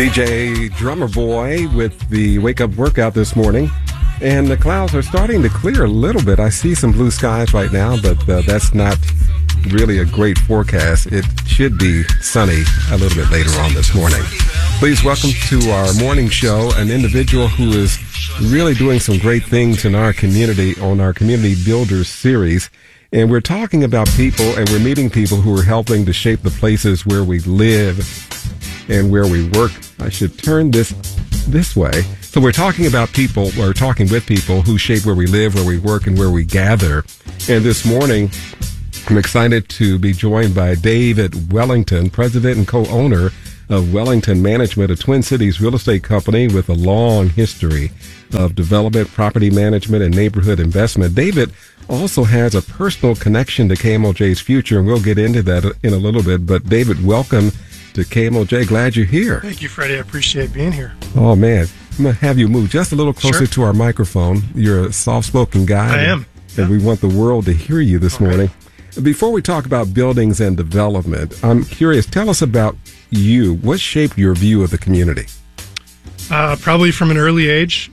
DJ Drummer Boy with the wake-up workout this morning. And the clouds are starting to clear a little bit. I see some blue skies right now, but that's not really a great forecast. It should be sunny a little bit later on this morning. Please welcome to our morning show an individual who is really doing some great things in our community on our Community Builders series. And we're talking about people, and we're meeting people who are helping to shape the places where we live and where we work. I should turn this way. So we're talking about people, we're talking with people who shape where we live, where we work, and where we gather. And this morning, I'm excited to be joined by David Wellington, president and co-owner of Wellington Management, a Twin Cities real estate company with a long history of development, property management, and neighborhood investment. David also has a personal connection to KMOJ's future, and we'll get into that in a little bit. But David, welcome to KMOJ. Glad you're here. Thank you, Freddie. I appreciate being here. Oh, man. I'm going to have you move just a little closer to our microphone. You're a soft-spoken guy. I am. And we want the world to hear you this morning. Before we talk about buildings and development, I'm curious, tell us about you. What shaped your view of the community? Probably from an early age.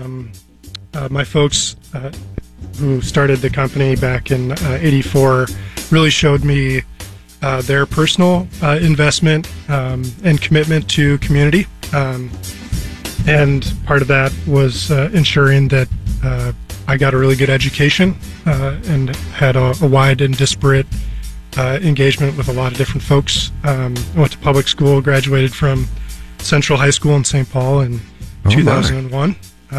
My folks who started the company back in 84 really showed me their personal investment and commitment to community. And part of that was ensuring that I got a really good education and had a wide and disparate engagement with a lot of different folks. I went to public school, graduated from Central High School in St. Paul in 2001,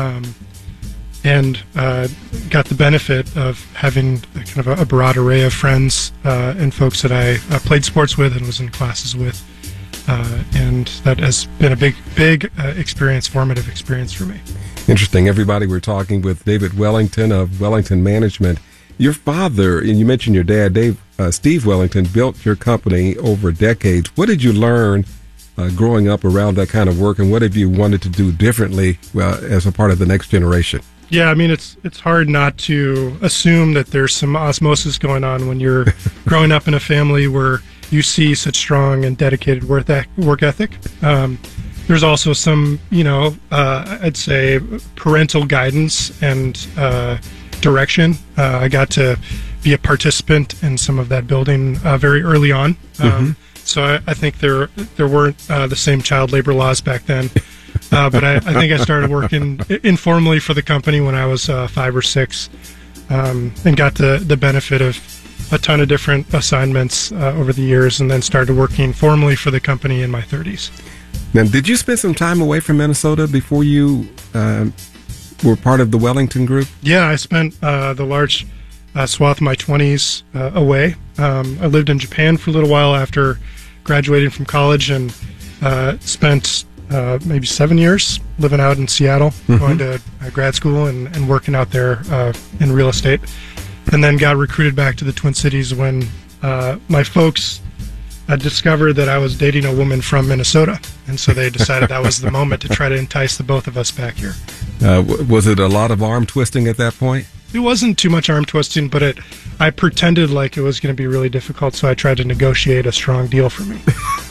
and got the benefit of having kind of a broad array of friends and folks that I played sports with and was in classes with. And that has been a big experience, formative experience for me. Interesting. Everybody, we're talking with David Wellington of Wellington Management. Your father, and you mentioned your dad, Steve Wellington, built your company over decades. What did you learn growing up around that kind of work, and what have you wanted to do differently as a part of the next generation? Yeah, I mean, it's hard not to assume that there's some osmosis going on when you're growing up in a family where you see such strong and dedicated work ethic. There's also some, I'd say parental guidance and direction. I got to be a participant in some of that building very early on. So I think there weren't the same child labor laws back then. But I think I started working informally for the company when I was 5 or 6 and got the benefit of a ton of different assignments over the years, and then started working formally for the company in my 30s. Now, did you spend some time away from Minnesota before you were part of the Wellington Group? Yeah, I spent the large swath of my 20s away. I lived in Japan for a little while after graduating from college, and spent maybe 7 years living out in Seattle, going to grad school and working out there in real estate. And then got recruited back to the Twin Cities when my folks discovered that I was dating a woman from Minnesota. And so they decided that was the moment to try to entice the both of us back here. Was it a lot of arm twisting at that point? It wasn't too much arm twisting, but I pretended like it was going to be really difficult, so I tried to negotiate a strong deal for me.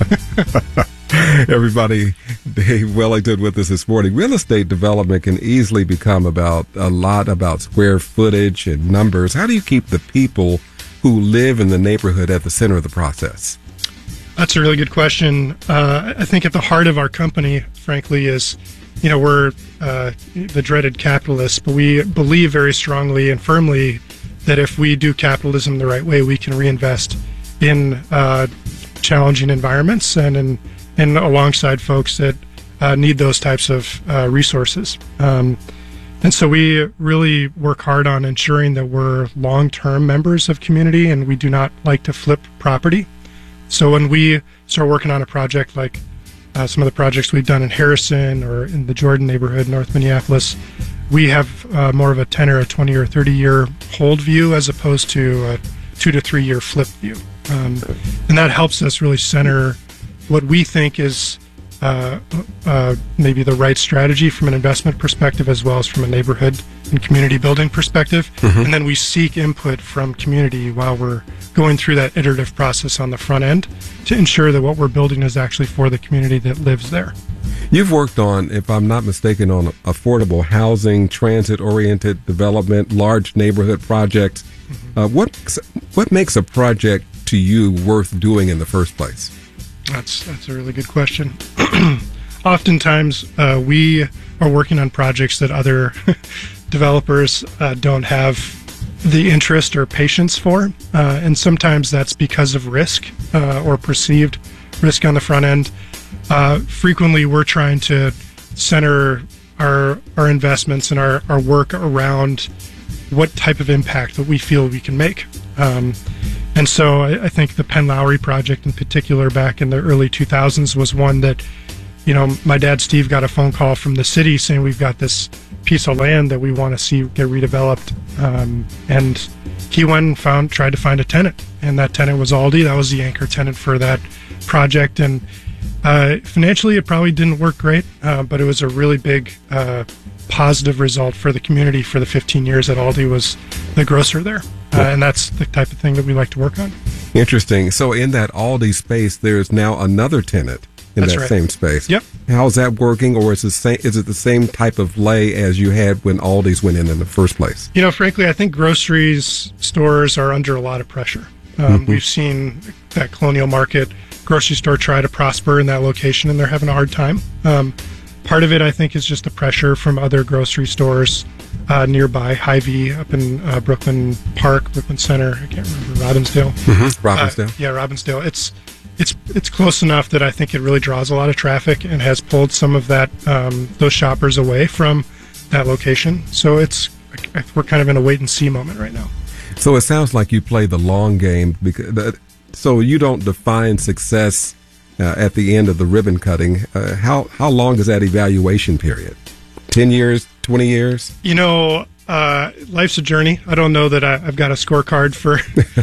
Everybody, Dave Wellington with us this morning. Real estate development can easily become a lot about square footage and numbers. How do you keep the people who live in the neighborhood at the center of the process? That's a really good question. I think at the heart of our company, frankly, is, we're the dreaded capitalists, but we believe very strongly and firmly that if we do capitalism the right way, we can reinvest in challenging environments and alongside folks that need those types of resources. And so we really work hard on ensuring that we're long-term members of community, and we do not like to flip property. So when we start working on a project like some of the projects we've done in Harrison or in the Jordan neighborhood, North Minneapolis, we have more of a 10 or a 20 or 30-year hold view as opposed to a 2 to 3 year flip view. And that helps us really center what we think is maybe the right strategy from an investment perspective as well as from a neighborhood and community building perspective. And then we seek input from community while we're going through that iterative process on the front end to ensure that what we're building is actually for the community that lives there. You've worked on, if I'm not mistaken, on affordable housing, transit-oriented development, large neighborhood projects. What makes a project to you worth doing in the first place? That's a really good question. Oftentimes, we are working on projects that other developers don't have the interest or patience for, and sometimes that's because of risk or perceived risk on the front end. Frequently, we're trying to center our investments and our work around what type of impact that we feel we can make. And so I think the Penn Lowry project in particular back in the early 2000s was one that, my dad Steve got a phone call from the city saying we've got this piece of land that we want to see get redeveloped. And he went and tried to find a tenant, and that tenant was Aldi. That was the anchor tenant for that project. And financially, it probably didn't work great, but it was a really big positive result for the community for the 15 years that Aldi was the grocer there. And that's the type of thing that we like to work on. Interesting. So in that Aldi space, there's now another tenant in That's that right. same space. Yep. How's that working, or is it the same type of lay as you had when Aldi's went in the first place? Frankly, I think groceries stores are under a lot of pressure. We've seen that Colonial Market grocery store try to prosper in that location, and they're having a hard time. Part of it, I think, is just the pressure from other grocery stores nearby. Hy-Vee up in Brooklyn Park, Brooklyn Center. I can't remember, Robbinsdale. Robbinsdale. Yeah, Robbinsdale. It's close enough that I think it really draws a lot of traffic and has pulled some of that those shoppers away from that location. So we're kind of in a wait and see moment right now. So it sounds like you play the long game, so you don't define success at the end of the ribbon cutting. How long is that evaluation period? 10 years, 20 years? Life's a journey. I don't know that I've got a scorecard for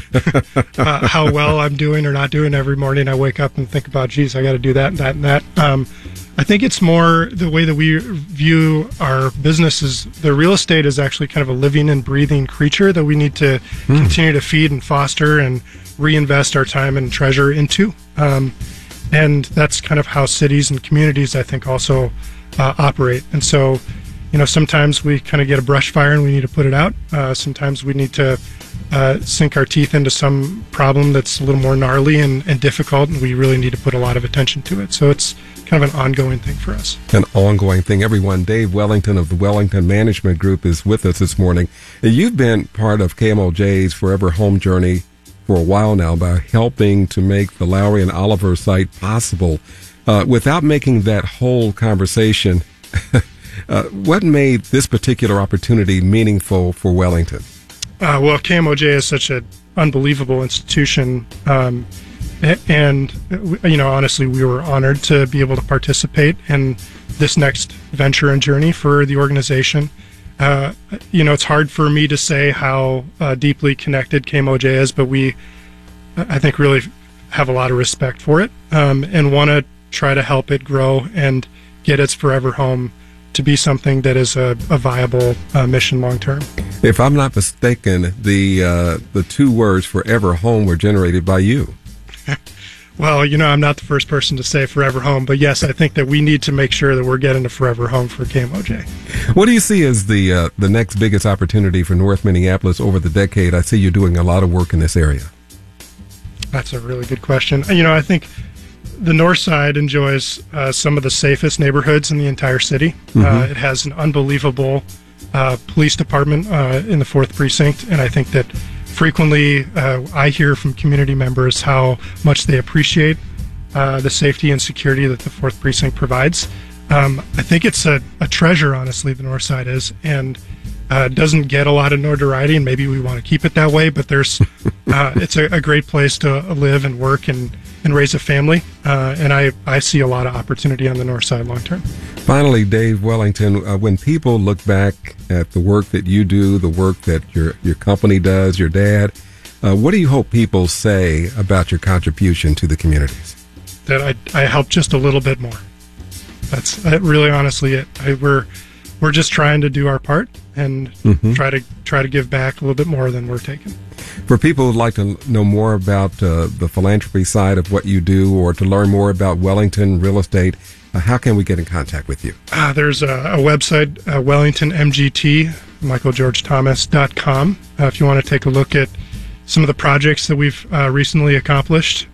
how well I'm doing or not doing. Every morning I wake up and think about, geez, I got to do that and that and that. I think it's more the way that we view our business is the real estate is actually kind of a living and breathing creature that we need to continue to feed and foster and reinvest our time and treasure into. And that's kind of how cities and communities, I think, also operate. And so, sometimes we kind of get a brush fire and we need to put it out. Sometimes we need to sink our teeth into some problem that's a little more gnarly and difficult, and we really need to put a lot of attention to it. So it's kind of an ongoing thing for us. An ongoing thing. Everyone, Dave Wellington of the Wellington Management Group is with us this morning. You've been part of KMOJ's Forever Home journey for a while now by helping to make the Lowry and Oliver site possible. Without making that whole conversation, what made this particular opportunity meaningful for Wellington? Well, KMOJ is such an unbelievable institution. And, honestly, we were honored to be able to participate in this next venture and journey for the organization. It's hard for me to say how deeply connected KMOJ is, but I think, really have a lot of respect for it and want to try to help it grow and get its forever home to be something that is a viable mission long term. If I'm not mistaken, the two words "forever home" were generated by you. Well, I'm not the first person to say forever home, but yes, I think that we need to make sure that we're getting a forever home for KMOJ. What do you see as the next biggest opportunity for North Minneapolis over the decade? I see you're doing a lot of work in this area. That's a really good question. I think the North Side enjoys some of the safest neighborhoods in the entire city. It has an unbelievable police department in the 4th Precinct, and I think that frequently I hear from community members how much they appreciate the safety and security that the 4th Precinct provides. I think it's a treasure, honestly, the North Side is, and doesn't get a lot of notoriety, and maybe we want to keep it that way, but it's a great place to live and work and raise a family, and I see a lot of opportunity on the North Side long term. Finally, Dave Wellington, when people look back at the work that you do, the work that your company does, your dad, what do you hope people say about your contribution to the communities? That I help just a little bit more. That's really honestly it. We're just trying to do our part and try to give back a little bit more than we're taking. For people who'd like to know more about the philanthropy side of what you do, or to learn more about Wellington real estate, how can we get in contact with you? There's a website, Wellington MGT, michaelgeorgethomas.com. If you want to take a look at some of the projects that we've recently accomplished.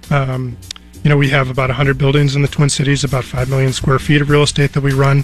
We have about 100 buildings in the Twin Cities, about 5 million square feet of real estate that we run,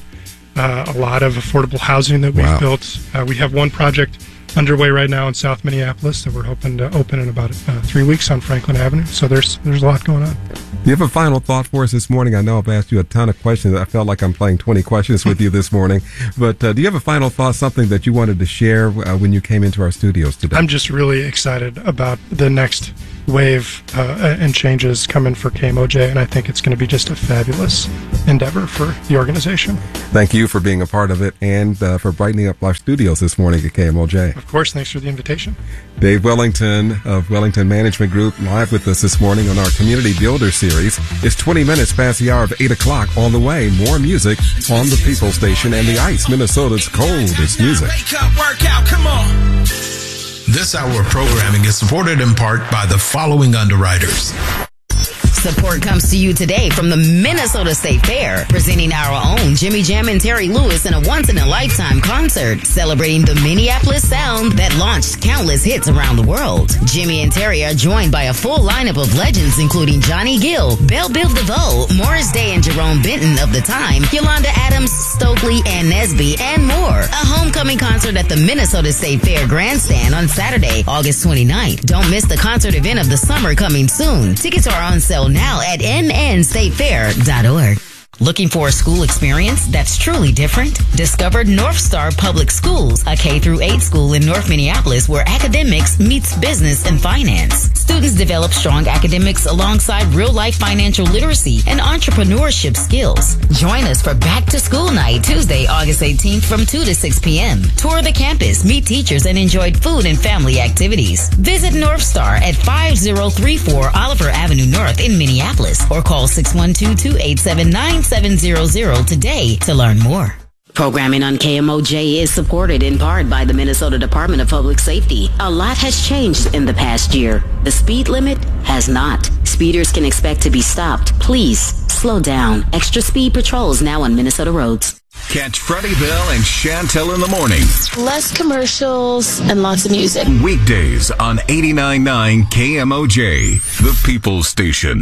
a lot of affordable housing that we've built. We have one project underway right now in South Minneapolis that we're hoping to open in about 3 weeks on Franklin Avenue. So there's a lot going on. Do you have a final thought for us this morning? I know I've asked you a ton of questions. I felt like I'm playing 20 questions with you this morning. But do you have a final thought, something that you wanted to share when you came into our studios today? I'm just really excited about the next wave and changes coming for KMOJ, and I think it's going to be just a fabulous endeavor for the organization. Thank you for being a part of it and for brightening up our studios this morning at KMOJ. Of course, thanks for the invitation. Dave Wellington of Wellington Management Group live with us this morning on our Community Builder Series. It's 20 minutes past the hour of 8 o'clock. On the way, more music on the People Station and the Ice, Minnesota's coldest music. Wake up, work out, come on. This hour of programming is supported in part by the following underwriters. Support comes to you today from the Minnesota State Fair, presenting our own Jimmy Jam and Terry Lewis in a once-in-a-lifetime concert, celebrating the Minneapolis sound that launched countless hits around the world. Jimmy and Terry are joined by a full lineup of legends, including Johnny Gill, Belle Biv DeVoe, Morris Day and Jerome Benton of the time, Yolanda Adams, Stokely, and Nesby, and more. A homecoming concert at the Minnesota State Fair Grandstand on Saturday, August 29th. Don't miss the concert event of the summer coming soon. Tickets are on sale now at mnstatefair.org. Looking for a school experience that's truly different? Discover North Star Public Schools, a K-8 school in North Minneapolis where academics meets business and finance. Students develop strong academics alongside real-life financial literacy and entrepreneurship skills. Join us for Back to School Night, Tuesday, August 18th from 2 to 6 p.m. Tour the campus, meet teachers, and enjoy food and family activities. Visit North Star at 5034 Oliver Avenue North in Minneapolis or call 612-287-9700 today to learn more. Programming on KMOJ is supported in part by the Minnesota Department of Public Safety. A lot has changed in the past year. The speed limit has not. Speeders can expect to be stopped. Please slow down. Extra speed patrols now on Minnesota roads. Catch Freddie Bell and Chantel in the morning. Less commercials and lots of music. Weekdays on 89.9 KMOJ, the People's Station.